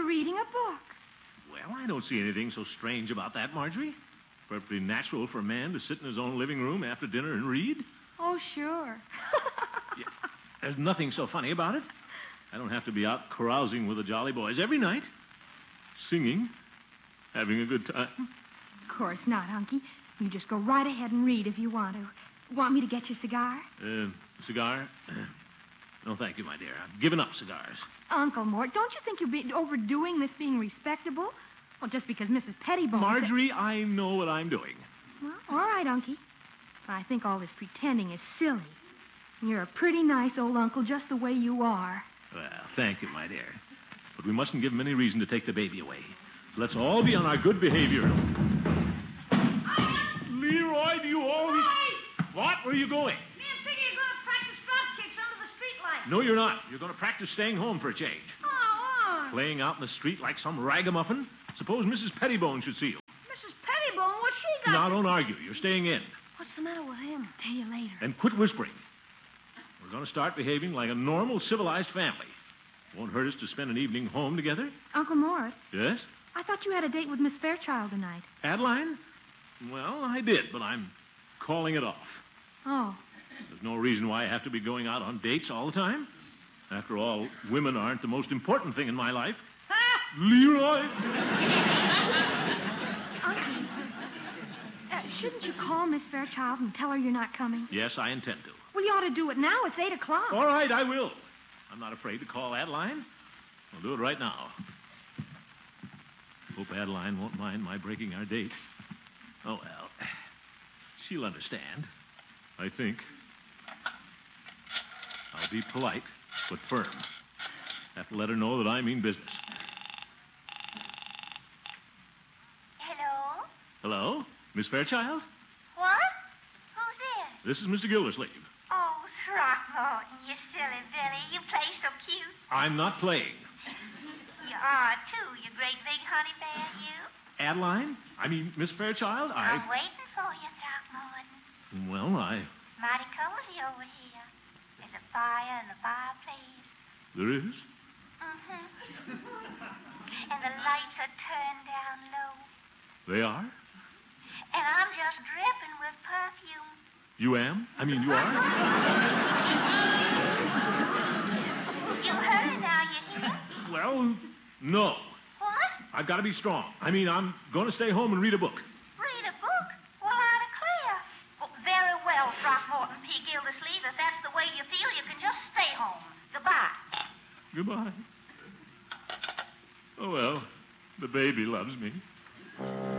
you're reading a book. Well, I don't see anything so strange about that, Marjorie. Perfectly natural for a man to sit in his own living room after dinner and read. Oh, sure. Yeah, there's nothing so funny about it. I don't have to be out carousing with the Jolly Boys every night, singing, having a good time. Of course not, Unky. You just go right ahead and read if you want to. Want me to get you a cigar? Cigar? No, thank you, my dear. I've given up cigars. Uncle Mort, don't you think you're overdoing this being respectable? Well, just because Mrs. Pettibone... Marjorie, I know what I'm doing. Well, all right, Unky. I think all this pretending is silly. You're a pretty nice old uncle just the way you are. Well, thank you, my dear. But we mustn't give him any reason to take the baby away. Let's all be on our good behavior. Leroy, do you always... What? Where are you going? Me and Piggy are going to practice drop kicks under the streetlight. No, you're not. You're going to practice staying home for a change. Oh, Playing out in the street like some ragamuffin? Suppose Mrs. Pettibone should see you. Mrs. Pettibone, what's she got? Now, don't argue. You're staying in. What's the matter with him? Tell you later. And quit whispering. We're going to start behaving like a normal, civilized family. Won't hurt us to spend an evening home together. Uncle Mort, Yes? I thought you had a date with Miss Fairchild tonight. Adeline? Well, I did, but I'm calling it off. Oh. There's no reason why I have to be going out on dates all the time. After all, women aren't the most important thing in my life. Leroy! Uncle, shouldn't you call Miss Fairchild and tell her you're not coming? Yes, I intend to. Well, you ought to do it now. It's 8 o'clock. All right, I will. I'm not afraid to call Adeline. I'll do it right now. Hope Adeline won't mind my breaking our date. Oh, well. She'll understand. I think. I'll be polite, but firm. Have to let her know that I mean business. Hello? Hello? Miss Fairchild? What? Who's this? This is Mr. Gildersleeve. Oh, Throckmorton, you silly Billy. You play so cute. I'm not playing. You are, too, you great big honey bear, you. Adeline? I mean, Miss Fairchild, I'm waiting for you, Throckmorton. Well, It's mighty cozy over here. There's a fire in the fireplace. There is? Mm-hmm. And the lights are turned down low. They are? And I'm just dripping with perfume. You am? I mean, you are? You hurry now, you hear? Well, no. What? I've got to be strong. I mean, I'm going to stay home and read a book. Read a book? Well, I declare. Oh, very well, Throckmorton P. Gildersleeve. If that's the way you feel, you can just stay home. Goodbye. Goodbye. Oh, well, the baby loves me.